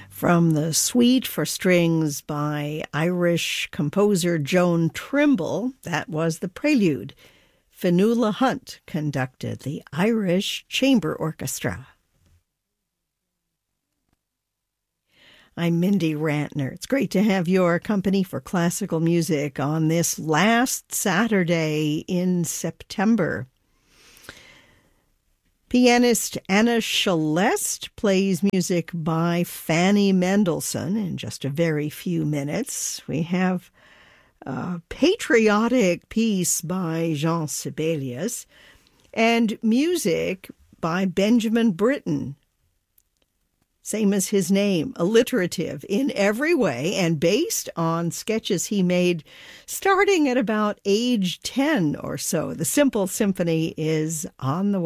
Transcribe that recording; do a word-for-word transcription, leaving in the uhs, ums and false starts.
From the Suite for Strings by Irish composer Joan Trimble, that was the prelude. Fionnuala Hunt conducted the Irish Chamber Orchestra. I'm Mindy Rantner. It's great to have your company for classical music on this last Saturday in September. Pianist Anna Shelest plays music by Fanny Mendelssohn in just a very few minutes. We have a patriotic piece by Jean Sibelius and music by Benjamin Britten. Same as his name, alliterative in every way and based on sketches he made starting at about age ten or so. The Simple Symphony is on the